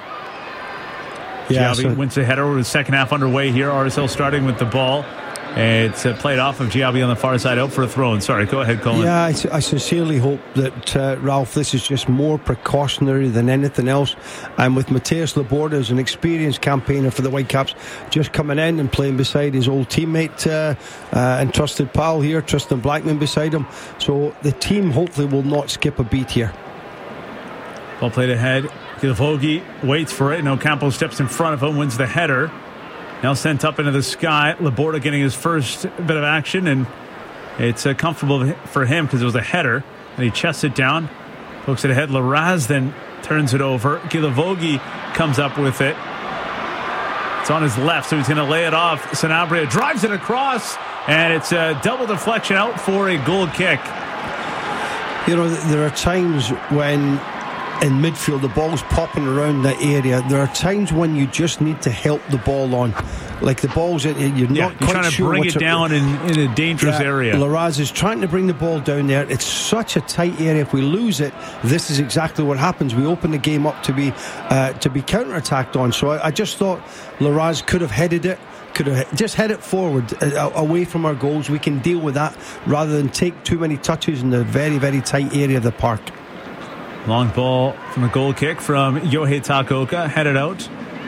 Yeah, Giabi so wins the header with the second half underway here. R S L starting with the ball. It's uh, played off of Giabi on the far side, out for a throw. And sorry, go ahead, Colin. Yeah, I, I sincerely hope that, uh, Ralph, this is just more precautionary than anything else. And with Mateus Laborda as an experienced campaigner for the Whitecaps, just coming in and playing beside his old teammate uh, uh, and trusted pal here, Tristan Blackman, beside him. So the team hopefully will not skip a beat here. Ball played ahead. Gilvogi waits for it, and Ocampo steps in front of him, wins the header. Now sent up into the sky. Laborda getting his first bit of action, and it's uh, comfortable for him because it was a header, and he chests it down, pokes it ahead. Larraz then turns it over. Gilvogi comes up with it. It's on his left, so he's going to lay it off. Sanabria drives it across, and it's a double deflection out for a goal kick. You know, there are times when in midfield the ball's popping around that area. There are times when you just need to help the ball on, like the ball's in, you're yeah, not you're quite trying to sure bring it down in, in a dangerous yeah, area. Larraz is trying to bring the ball down there. It's such a tight area. If we lose it, this is exactly what happens. We open the game up to be uh, to be counter-attacked on. So I, I just thought Larraz could have headed it, could have just head it forward, uh, away from our goals. We can deal with that rather than take too many touches in the very, very tight area of the park. Long ball from a goal kick from Yohei Takaoka, headed out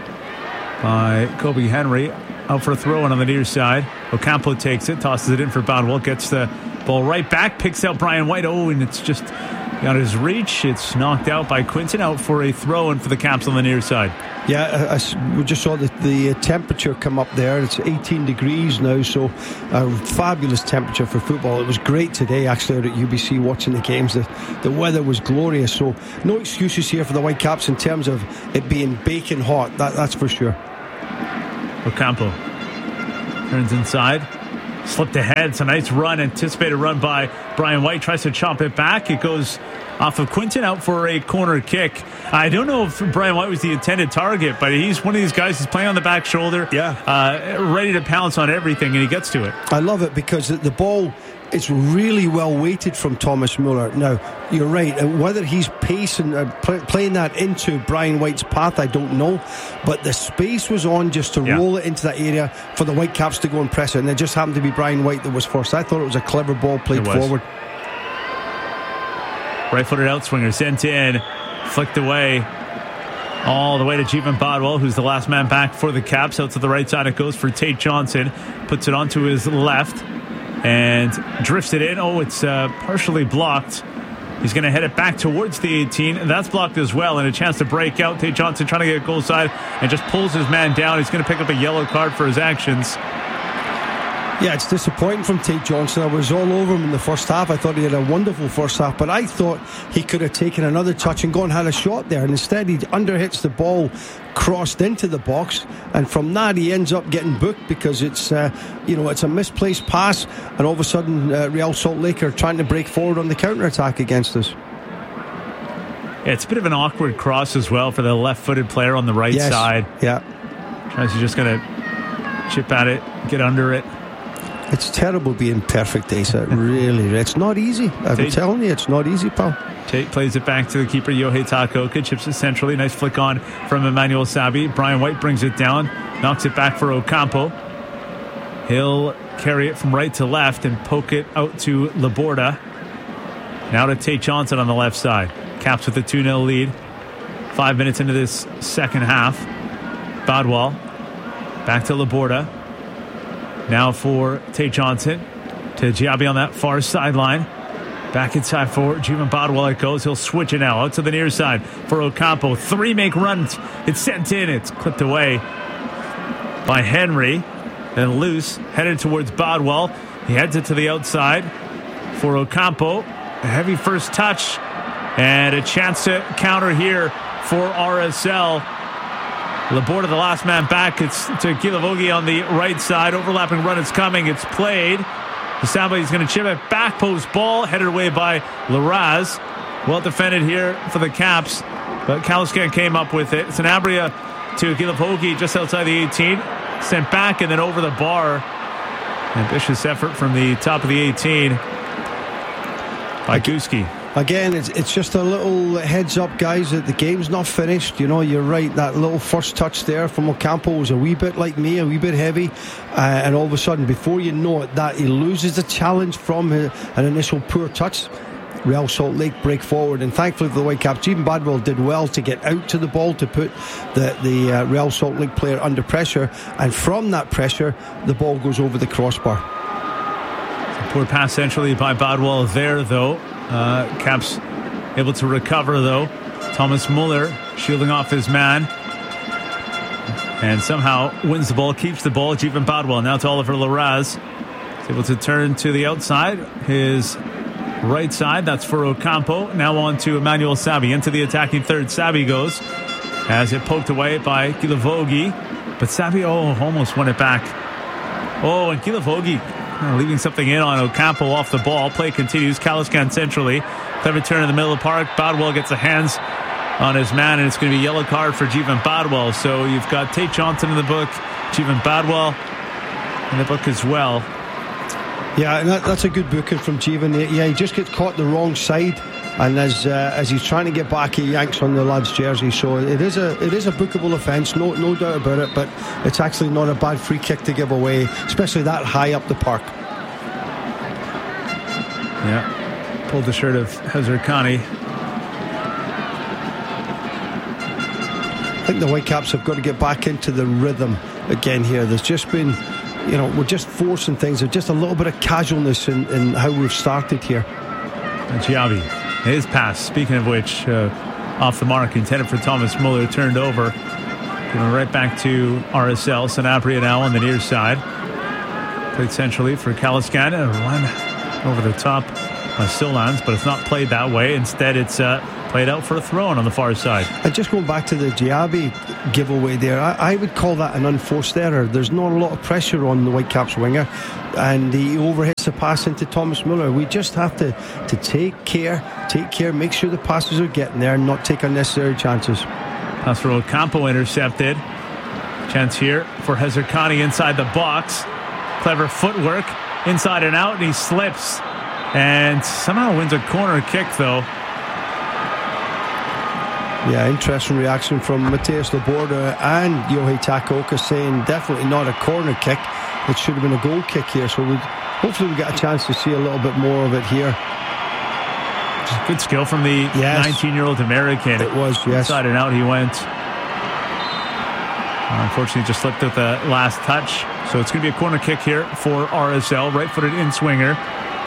by Kobe Henry. Out for a throw in on the near side. Ocampo takes it, tosses it in for Bodwell, gets the ball right back, picks out Brian White. Oh, and it's just out of his reach. It's knocked out by Quinton, out for a throw in for the Caps on the near side. Yeah, I, I, we just saw the, the temperature come up there. It's eighteen degrees now, so a fabulous temperature for football. It was great today, actually, out at U B C watching the games. The, the weather was glorious, so no excuses here for the Whitecaps in terms of it being baking hot. That, that's for sure. Ocampo turns inside, slipped ahead. It's a nice run, anticipated run by Brian White. Tries to chop it back. It goes off of Quinton, out for a corner kick. I don't know if Brian White was the intended target, but he's one of these guys who's playing on the back shoulder, yeah, uh, ready to pounce on everything, and he gets to it. I love it because the ball is really well weighted from Thomas Muller. Now, you're right. Whether he's pacing, uh, play, playing that into Brian White's path, I don't know. But the space was on just to yeah. roll it into that area for the Whitecaps to go and press it. And it just happened to be Brian White that was first. I thought it was a clever ball played forward. Right-footed outswinger sent in, flicked away all the way to Jeevan Bodwell, who's the last man back for the Caps. Out to the right side it goes for Tate Johnson. Puts it onto his left and drifts it in. Oh, it's uh, partially blocked. He's going to head it back towards the eighteen. That's blocked as well, and a chance to break out. Tate Johnson trying to get a goal side and just pulls his man down. He's going to pick up a yellow card for his actions. Yeah, it's disappointing from Tate Johnson. I was all over him in the first half. I thought he had a wonderful first half, but I thought he could have taken another touch and gone and had a shot there. And instead, he underhits the ball, crossed into the box, and from that he ends up getting booked because it's uh, you know it's a misplaced pass, and all of a sudden uh, Real Salt Lake are trying to break forward on the counter-attack against us. Yeah, it's a bit of an awkward cross as well for the left-footed player on the right yes. side. Yeah, tries to just going to chip at it, get under it. It's terrible being perfect, Asa. Really, it's not easy. I'm Tate, telling you, it's not easy, pal. Tate plays it back to the keeper, Yohei Takaoka. Chips it centrally. Nice flick on from Emmanuel Sabi. Brian White brings it down, knocks it back for Ocampo. He'll carry it from right to left and poke it out to Laborda. Now to Tate Johnson on the left side. Caps with a two nil lead. Five minutes into this second half. Bodwell back to Laborda. Now for Tate Johnson to Giabi on that far sideline. Back inside for Jeevan Bodwell it goes. He'll switch it now out to the near side for Ocampo. Three make runs. It's sent in. It's clipped away by Henry. And loose. Headed towards Bodwell. He heads it to the outside for Ocampo. A heavy first touch. And a chance to counter here for R S L. Laborda, the last man back. It's to Gilavogi on the right side. Overlapping run is coming. It's played. Somebody's going to chip it. Back post ball. Headed away by Larraz. Well defended here for the Caps. But Kaluskan came up with it. Sanabria to Gilavogi just outside the eighteen. Sent back and then over the bar. Ambitious effort from the top of the eighteen by Guski. Again, it's, it's just a little heads up, guys, that the game's not finished. You know, you're right. That little first touch there from Ocampo was a wee bit like me, a wee bit heavy. Uh, and all of a sudden, before you know it, that he loses the challenge from a, an initial poor touch. Real Salt Lake break forward. And thankfully for the Whitecaps, Jeevan Bodwell did well to get out to the ball to put the, the uh, Real Salt Lake player under pressure. And from that pressure, the ball goes over the crossbar. Poor pass centrally by Bodwell there, though. Uh, Caps able to recover, though. Thomas Muller shielding off his man. And somehow wins the ball, keeps the ball. Jeevan Bodwell now to Oliver Larraz. He's able to turn to the outside. His right side, that's for Ocampo. Now on to Emmanuel Sabi. Into the attacking third, Sabi goes. As it poked away by Gilavogi. But Sabi, oh, almost won it back. Oh, and Gilavogi Uh, leaving something in on Ocampo off the ball. Play continues. Kaluskan centrally. Clever turn in the middle of the park. Bodwell gets a hands on his man, and it's going to be a yellow card for Jeevan Bodwell. So you've got Tate Johnson in the book, Jeevan Bodwell in the book as well. Yeah, and that, that's a good booking from Jeevan. Yeah, he just gets caught the wrong side, and as uh, as he's trying to get back, he yanks on the lad's jersey. So it is a it is a bookable offence, no no doubt about it. But it's actually not a bad free kick to give away, especially that high up the park. Yeah, pulled the shirt of Hezarkhani. I think the Whitecaps have got to get back into the rhythm again here. There's just been, you know, we're just forcing things. There's just a little bit of casualness in, in how we've started here. And Giabi, his pass, speaking of which, uh, off the mark, intended for Thomas Muller, turned over. Going right back to R S L. Sanabria now on the near side. Played centrally for Kaliskan, and a run over the top by Silans, but it's not played that way. Instead, it's uh, played out for a throw-in on the far side. And just going back to the Giabi giveaway there, I, I would call that an unforced error. There's not a lot of pressure on the Whitecaps winger, and he overhits the pass into Thomas Muller. We just have to, to take care, take care, make sure the passes are getting there and not take unnecessary chances. Pass for Ocampo intercepted. Chance here for Hezarkhani inside the box. Clever footwork, inside and out, and he slips. And somehow wins a corner kick, though. Yeah, interesting reaction from Mateus Laborda and Yohei Takaoka saying definitely not a corner kick. It should have been a goal kick here. So we hopefully we get a chance to see a little bit more of it here. Good skill from the nineteen-year-old yes. American. It was, yes. Inside and out he went. Unfortunately, just slipped at the last touch. So it's going to be a corner kick here for R S L. Right-footed in-swinger.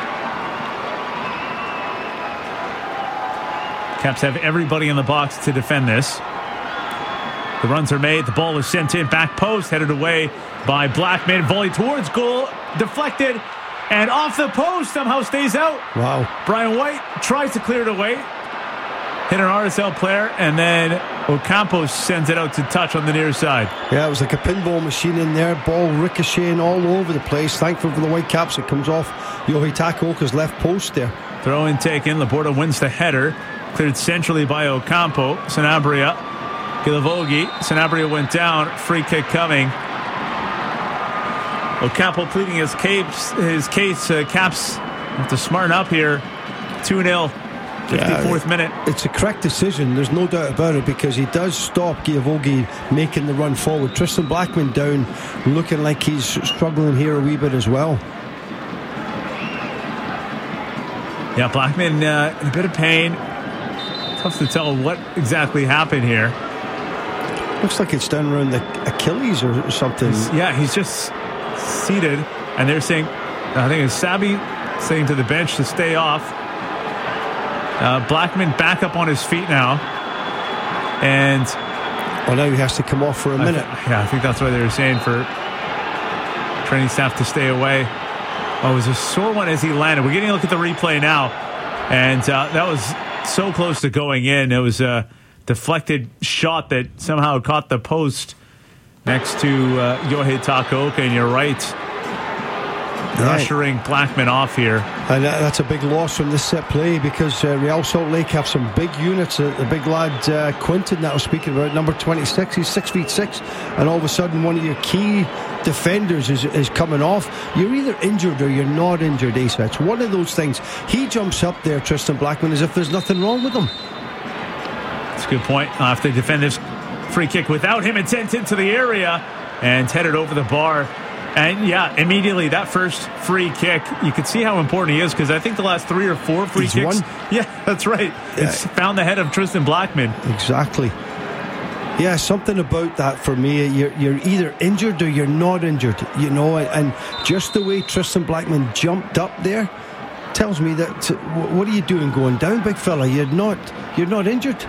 Caps have everybody in the box to defend this. The runs are made. The ball is sent in. Back post, headed away by Blackman. Volley towards goal. Deflected. And off the post, somehow stays out. Wow. Brian White tries to clear it away. Hit an R S L player, and then Ocampo sends it out to touch on the near side. Yeah, it was like a pinball machine in there. Ball ricocheting all over the place. Thankful for the Whitecaps. It comes off Yohei Takaoka's left post there. Throw in taken. Laborda wins the header. Cleared centrally by Ocampo. Sanabria. Gilavogi. Sanabria went down. Free kick coming. Ocampo pleading his case. His case. Uh, Caps have to smarten up here. two nil. fifty-fourth yeah, minute. It's a correct decision. There's no doubt about it because he does stop Gilavogi making the run forward. Tristan Blackman down, looking like he's struggling here a wee bit as well. Yeah, Blackman uh, in a bit of pain. Tough to tell what exactly happened here. Looks like it's down around the Achilles or something. He's, yeah, he's just seated, and they're saying, I think it's Sabi saying to the bench to stay off. Uh, Blackman back up on his feet now, and well, now he has to come off for a minute. I th- yeah, I think that's what they were saying for training staff to stay away. Oh, it was a sore one as he landed. We're getting a look at the replay now, and uh, that was so close to going in. It was a deflected shot that somehow caught the post next to uh, Yohei Takaoka, and you're right. Right. Ushering Blackman off here. And that's a big loss from this set play because uh, Real Salt Lake have some big units. Uh, the big lad uh, Quinton that I was speaking about, number twenty-six, he's six feet six, and all of a sudden one of your key defenders is, is coming off. You're either injured or you're not injured, Asa. It's one of those things. He jumps up there, Tristan Blackman, as if there's nothing wrong with him. That's a good point. I'll have to defend this free kick without him. It's sent into the area and headed over the bar. And yeah, immediately that first free kick, you could see how important he is because I think the last three or four free He's kicks. Won. Yeah, that's right. Yeah. It's found the head of Tristan Blackman. Exactly. Yeah, something about that for me. You're, you're either injured or you're not injured, you know, and just the way Tristan Blackman jumped up there tells me that what are you doing going down, big fella? You're not, you're not injured.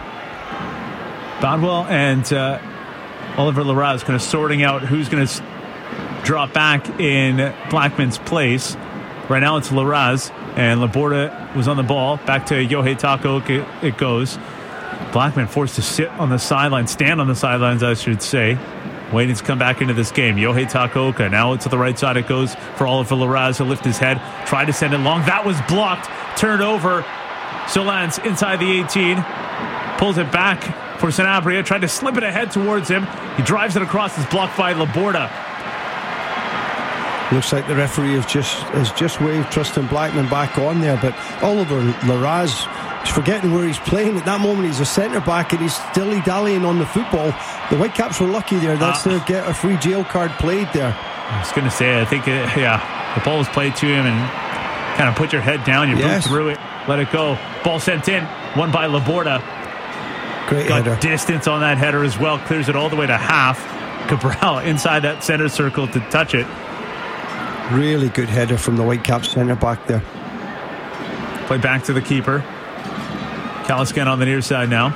Bodwell and uh, Oliver Larraz kind of sorting out who's going to drop back in Blackman's place. Right now it's Larraz, and Laborda was on the ball. Back to Yohei Takaoka it goes. Blackman forced to sit on the sideline, stand on the sidelines, I should say, waiting to come back into this game. Yohei Takaoka, now to the right side it goes for Oliver Larraz to lift his head, try to send it long. That was blocked, turned over. Solans inside the eighteen, pulls it back for Sanabria, tried to slip it ahead towards him. He drives it across, it's blocked by Laborda. Looks like the referee has just has just waved Tristan Blackman back on there, but Oliver Larraz is forgetting where he's playing. At that moment, he's a centre back and he's dilly-dallying on the football. The Whitecaps were lucky there. That's uh, their get a free jail card played there. I was going to say, I think, it, yeah, the ball was played to him and kind of put your head down, you yes. boot through it, let it go. Ball sent in, won by Laborda. Great Got header. Distance on that header as well, clears it all the way to half. Cabral inside that center circle to touch it. Really good header from the Whitecaps centre back there. Play back to the keeper. Caliscan on the near side now.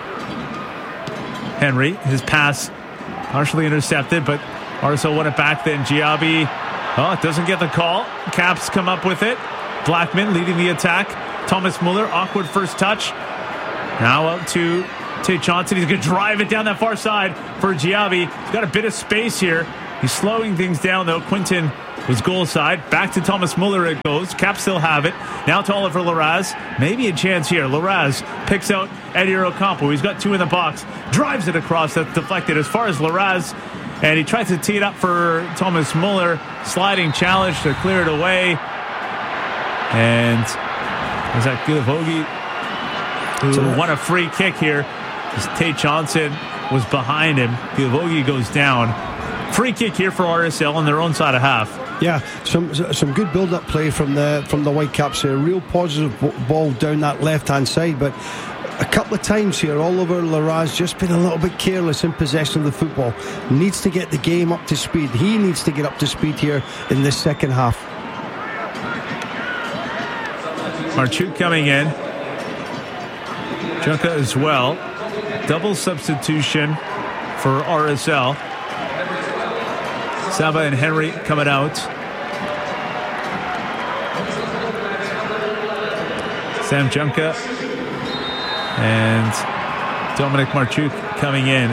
Henry, his pass partially intercepted, but R S L won it back then. Giabi, oh, it doesn't get the call. Caps come up with it. Blackman leading the attack. Thomas Muller, awkward first touch. Now out to Tate Johnson. He's going to drive it down that far side for Giabi. He's got a bit of space here. He's slowing things down, though. Quinton was goal side. Back to Thomas Muller it goes. Caps still have it. Now to Oliver Larraz. Maybe a chance here. Larraz picks out Eddie Ocampo. He's got two in the box. Drives it across. That's deflected as far as Larraz. And he tries to tee it up for Thomas Muller. Sliding challenge to clear it away. And is that Gilavogi, who won a free kick here? Tate Johnson was behind him. Gilavogi goes down. Free kick here for R S L on their own side of half. Yeah, some some good build-up play from the from the Whitecaps here. Real positive ball down that left-hand side, but a couple of times here, Oliver Larraz just been a little bit careless in possession of the football. Needs to get the game up to speed. He needs to get up to speed here in this second half. Marchuk coming in. Junka as well. Double substitution for R S L. Saba and Henry coming out. Sam Junka and Dominic Marchuk coming in.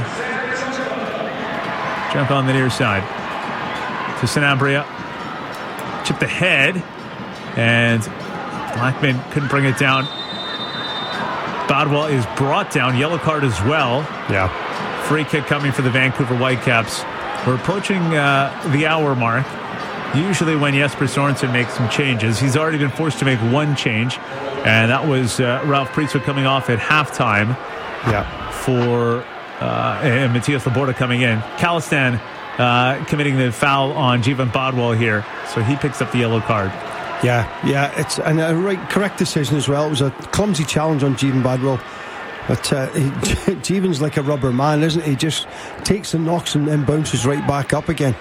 Jump on the near side to Sanabria. Chipped ahead, and Blackman couldn't bring it down. Badwell is brought down. Yellow card as well. Yeah. Free kick coming for the Vancouver Whitecaps. We're approaching uh, the hour mark. Usually when Jesper Sorensen makes some changes, he's already been forced to make one change, and that was uh, Ralph Priestwood coming off at halftime. Yeah. For uh, and Matthias Laborda coming in. Calistan uh, committing the foul on Jivan Badwell here, so he picks up the yellow card. Yeah, yeah, it's and a right correct decision as well. It was a clumsy challenge on Jivan Badwell. But uh, he, Jivan's like a rubber man, isn't he? He just takes and knocks and then bounces right back up again.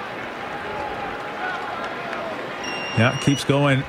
Yeah, keeps going.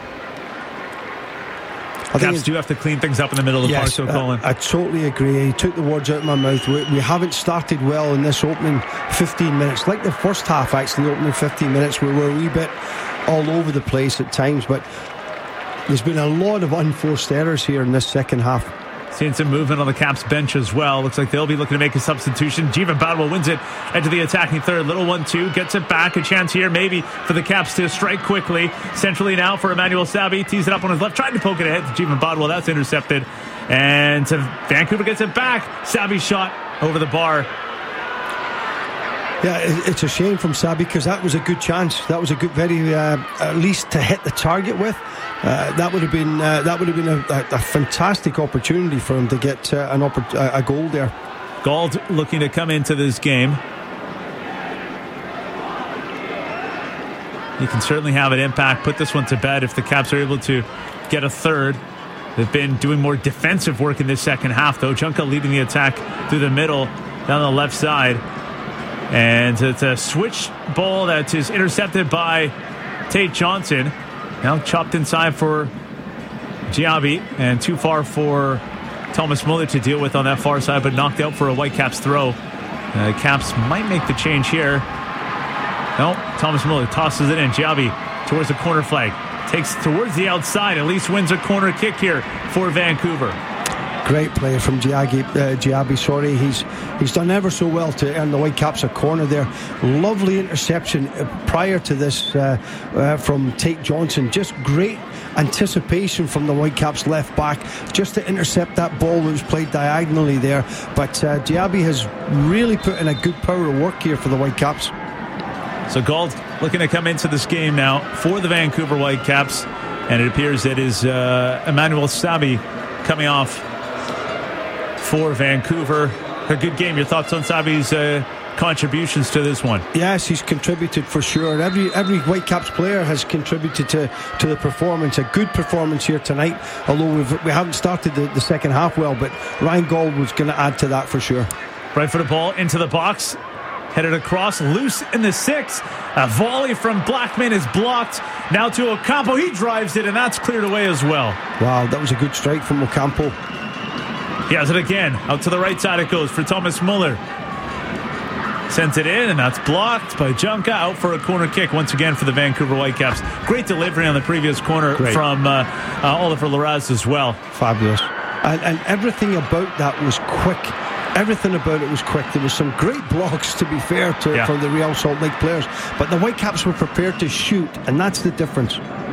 I Caps do have to clean things up in the middle of the yes, park, so Colin. I, I totally agree. He took the words out of my mouth. We, we haven't started well in this opening fifteen minutes. Like the first half, actually, the opening fifteen minutes, we were a wee bit all over the place at times. But there's been a lot of unforced errors here in this second half. Seeing some movement on the Caps bench as well. Looks like they'll be looking to make a substitution. Jivan Badwell wins it into the attacking third. Little one two gets it back. A chance here maybe for the Caps to strike quickly. Centrally now for Emmanuel Sabi. Tees it up on his left. Trying to poke it ahead to Jivan Badwell. That's intercepted. And to Vancouver gets it back. Sabi's shot over the bar. Yeah, it's a shame from Sabi because that was a good chance. That was a good, very uh, at least to hit the target with. Uh, that would have been uh, that would have been a, a, a fantastic opportunity for him to get uh, an oppor- a goal there. Gauld looking to come into this game. He can certainly have an impact. Put this one to bed if the Caps are able to get a third. They've been doing more defensive work in this second half, though. Junka leading the attack through the middle, down the left side. And it's a switch ball that is intercepted by Tate Johnson. Now chopped inside for Giabi, and too far for Thomas Muller to deal with on that far side, but knocked out for a Whitecaps throw. Uh, Caps might make the change here. No, Thomas Muller tosses it in. Giabi towards the corner flag. Takes towards the outside. At least wins a corner kick here for Vancouver. Great play from Giabi, uh, Giabi, sorry. He's he's done ever so well to earn the Whitecaps a corner there. Lovely interception prior to this uh, uh, from Tate Johnson. Just great anticipation from the Whitecaps left back just to intercept that ball that was played diagonally there. But uh, Giabi has really put in a good power of work here for the Whitecaps. So Gauld looking to come into this game now for the Vancouver Whitecaps, and it appears it is uh, Emmanuel Sabi coming off for Vancouver. A good game. Your thoughts on Sabi's uh, contributions to this one? Yes, he's contributed for sure. Every every Whitecaps player has contributed to, to the performance. A good performance here tonight, although we've, we haven't started the, the second half well, but Ryan Gauld was going to add to that for sure. Right for the ball into the box. Headed across, loose in the six. A volley from Blackman is blocked. Now to Ocampo. He drives it, and that's cleared away as well. Wow, that was a good strike from Ocampo. He has it again. Out to the right side it goes for Thomas Muller. Sends it in, and that's blocked by Junka. Out for a corner kick once again for the Vancouver Whitecaps. Great delivery on the previous corner Great. from uh, uh, Oliver Larraz as well. Fabulous. And, and everything about that was quick. Everything about it was quick. There was some great blocks, to be fair, to, yeah. for the Real Salt Lake players. But the Whitecaps were prepared to shoot, and that's the difference.